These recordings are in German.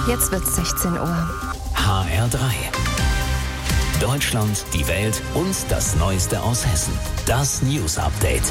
Jetzt wird's 16 Uhr. HR3. Deutschland, die Welt und das Neueste aus Hessen. Das News Update.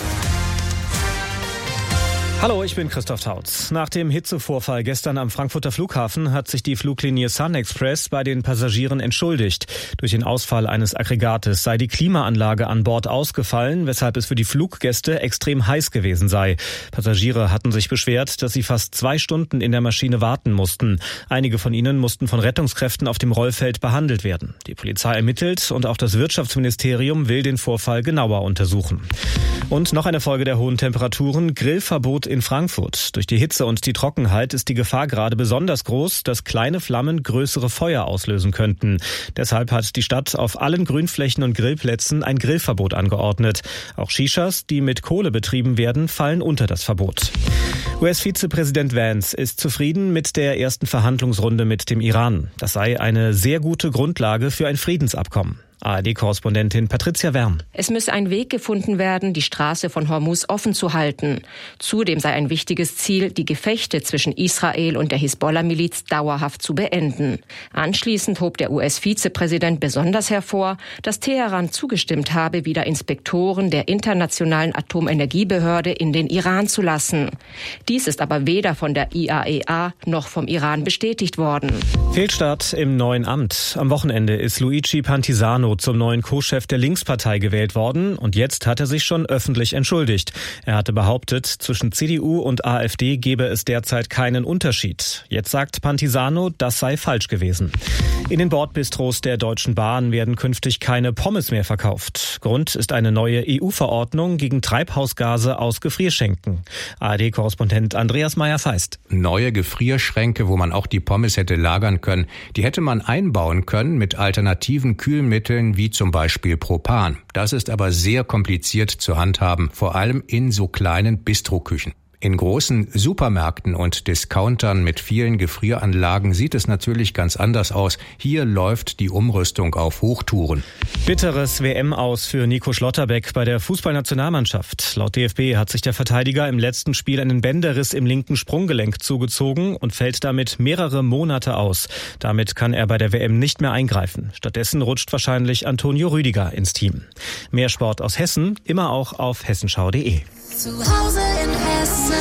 Hallo, ich bin Christoph Tautz. Nach dem Hitzevorfall gestern am Frankfurter Flughafen hat sich die Fluglinie Sun Express bei den Passagieren entschuldigt. Durch den Ausfall eines Aggregates sei die Klimaanlage an Bord ausgefallen, weshalb es für die Fluggäste extrem heiß gewesen sei. Passagiere hatten sich beschwert, dass sie fast 2 Stunden in der Maschine warten mussten. Einige von ihnen mussten von Rettungskräften auf dem Rollfeld behandelt werden. Die Polizei ermittelt und auch das Wirtschaftsministerium will den Vorfall genauer untersuchen. Und noch eine Folge der hohen Temperaturen: Grillverbot in Frankfurt. Durch die Hitze und die Trockenheit ist die Gefahr gerade besonders groß, dass kleine Flammen größere Feuer auslösen könnten. Deshalb hat die Stadt auf allen Grünflächen und Grillplätzen ein Grillverbot angeordnet. Auch Shishas, die mit Kohle betrieben werden, fallen unter das Verbot. US-Vizepräsident Vance ist zufrieden mit der ersten Verhandlungsrunde mit dem Iran. Das sei eine sehr gute Grundlage für ein Friedensabkommen. ARD-Korrespondentin Patricia Wärm. Es müsse ein Weg gefunden werden, die Straße von Hormuz offen zu halten. Zudem sei ein wichtiges Ziel, die Gefechte zwischen Israel und der Hisbollah-Miliz dauerhaft zu beenden. Anschließend hob der US-Vizepräsident besonders hervor, dass Teheran zugestimmt habe, wieder Inspektoren der Internationalen Atomenergiebehörde in den Iran zu lassen. Dies ist aber weder von der IAEA noch vom Iran bestätigt worden. Fehlstart im neuen Amt. Am Wochenende ist Luigi Pantisano zum neuen Co-Chef der Linkspartei gewählt worden und jetzt hat er sich schon öffentlich entschuldigt. Er hatte behauptet, zwischen CDU und AfD gebe es derzeit keinen Unterschied. Jetzt sagt Pantisano, das sei falsch gewesen. In den Bordbistros der Deutschen Bahn werden künftig keine Pommes mehr verkauft. Grund ist eine neue EU-Verordnung gegen Treibhausgase aus Gefrierschränken. ARD-Korrespondent Andreas Meyer-Feist. Neue Gefrierschränke, wo man auch die Pommes hätte lagern können, die hätte man einbauen können mit alternativen Kühlmitteln wie zum Beispiel Propan. Das ist aber sehr kompliziert zu handhaben, vor allem in so kleinen Bistroküchen. In großen Supermärkten und Discountern mit vielen Gefrieranlagen sieht es natürlich ganz anders aus. Hier läuft die Umrüstung auf Hochtouren. Bitteres WM-Aus für Nico Schlotterbeck bei der Fußballnationalmannschaft. Laut DFB hat sich der Verteidiger im letzten Spiel einen Bänderriss im linken Sprunggelenk zugezogen und fällt damit mehrere Monate aus. Damit kann er bei der WM nicht mehr eingreifen. Stattdessen rutscht wahrscheinlich Antonio Rüdiger ins Team. Mehr Sport aus Hessen, immer auch auf hessenschau.de. Zu Hause in Hessen.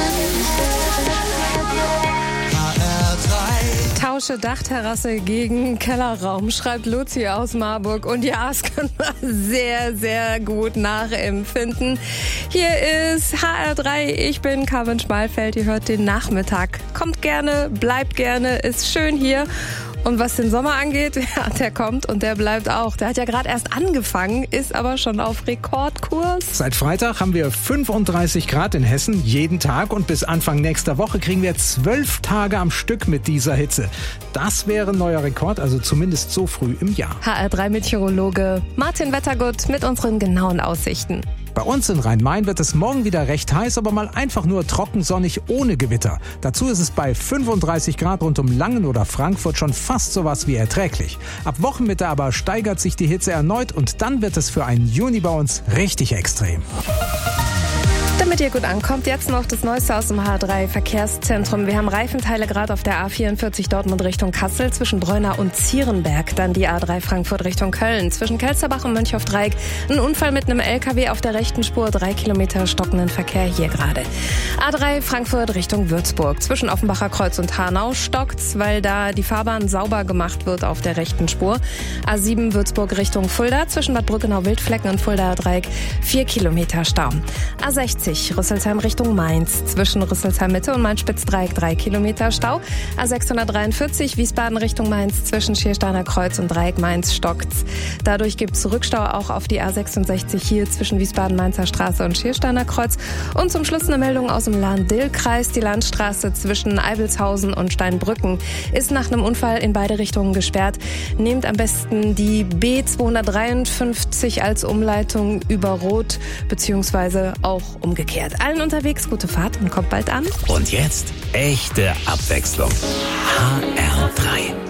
HR3. Tausche Dachterrasse gegen Kellerraum, schreibt Luzi aus Marburg. Und ja, das können wir sehr, sehr gut nachempfinden. Hier ist HR3, ich bin Carmen Schmalfeld, ihr hört den Nachmittag. Kommt gerne, bleibt gerne, ist schön hier. Und was den Sommer angeht, ja, der kommt und der bleibt auch. Der hat ja gerade erst angefangen, ist aber schon auf Rekordkurs. Seit Freitag haben wir 35 Grad in Hessen jeden Tag und bis Anfang nächster Woche kriegen wir 12 Tage am Stück mit dieser Hitze. Das wäre ein neuer Rekord, also zumindest so früh im Jahr. HR3-Meteorologe Martin Wettergut mit unseren genauen Aussichten. Bei uns in Rhein-Main wird es morgen wieder recht heiß, aber mal einfach nur trocken sonnig ohne Gewitter. Dazu ist es bei 35 Grad rund um Langen oder Frankfurt schon fast sowas wie erträglich. Ab Wochenmitte aber steigert sich die Hitze erneut und dann wird es für einen Juni bei uns richtig extrem. Damit ihr gut ankommt, jetzt noch das Neueste aus dem HR3 Verkehrszentrum. Wir haben Reifenteile gerade auf der A44 Dortmund Richtung Kassel zwischen Breuna und Zierenberg. Dann die A3 Frankfurt Richtung Köln. Zwischen Kelsterbach und Mönchhoff-Dreieck ein Unfall mit einem LKW auf der rechten Spur. 3 Kilometer stockenden Verkehr hier gerade. A3 Frankfurt Richtung Würzburg. Zwischen Offenbacher Kreuz und Hanau stockt's, weil da die Fahrbahn sauber gemacht wird auf der rechten Spur. A7 Würzburg Richtung Fulda. Zwischen Bad Brückenau-Wildflecken und Fuldaer Dreieck 4 Kilometer Stau. A60 Rüsselsheim Richtung Mainz. Zwischen Rüsselsheim Mitte und Mainz-Spitzdreieck 3 Kilometer Stau. A643 Wiesbaden Richtung Mainz. Zwischen Schiersteiner Kreuz und Dreieck Mainz stockt's. Dadurch gibt's Rückstau auch auf die A66 hier zwischen Wiesbaden-Mainzer Straße und Schiersteiner Kreuz. Und zum Schluss eine Meldung aus dem Lahn-Dill-Kreis. Die Landstraße zwischen Eibelshausen und Steinbrücken ist nach einem Unfall in beide Richtungen gesperrt. Nehmt am besten die B253 als Umleitung über Rot bzw. auch umgekehrt. Allen unterwegs gute Fahrt und kommt bald an. Und jetzt echte Abwechslung. HR3.